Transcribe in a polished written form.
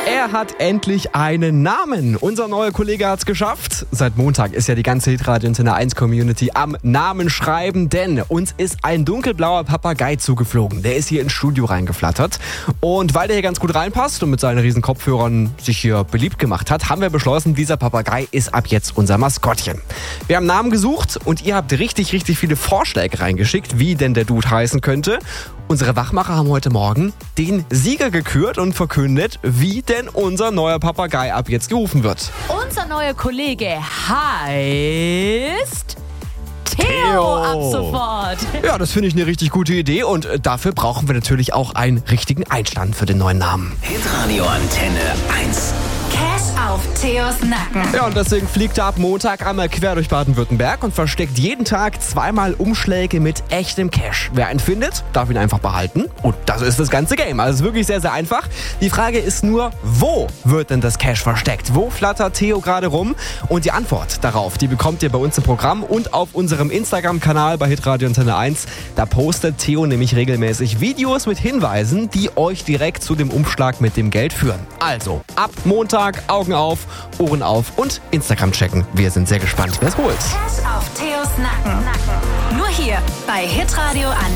Er hat endlich einen Namen. Unser neuer Kollege hat's geschafft. Seit Montag ist ja die ganze Hitradio Antenne 1 Community am Namen schreiben, denn uns ist ein dunkelblauer Papagei zugeflogen. Der ist hier ins Studio reingeflattert. Und weil der hier ganz gut reinpasst und mit seinen riesen Kopfhörern sich hier beliebt gemacht hat, haben wir beschlossen, dieser Papagei ist ab jetzt unser Maskottchen. Wir haben Namen gesucht und ihr habt richtig viele Vorschläge reingeschickt, wie denn der Dude heißen könnte. Unsere Wachmacher haben heute Morgen den Sieger gekürt und verkündet, wie denn unser neuer Papagei ab jetzt gerufen wird. Unser neuer Kollege heißt Theo ab sofort. Ja, das finde ich eine richtig gute Idee und dafür brauchen wir natürlich auch einen richtigen Einstand für den neuen Namen. Hitradio Antenne 1. Cash auf Theos Nacken. Ja, und deswegen fliegt er ab Montag einmal quer durch Baden-Württemberg und versteckt jeden Tag 2-mal Umschläge mit echtem Cash. Wer einen findet, darf ihn einfach behalten. Und das ist das ganze Game. Also es ist wirklich sehr einfach. Die Frage ist nur, wo wird denn das Cash versteckt? Wo flattert Theo gerade rum? Und die Antwort darauf, die bekommt ihr bei uns im Programm und auf unserem Instagram-Kanal bei Hitradio Antenne 1. Da postet Theo nämlich regelmäßig Videos mit Hinweisen, die euch direkt zu dem Umschlag mit dem Geld führen. Also, ab Montag Augen auf, Ohren auf und Instagram checken. Wir sind sehr gespannt, wer es holt. Cash auf Theos Nacken. Nur hier bei Hitradio Antenne.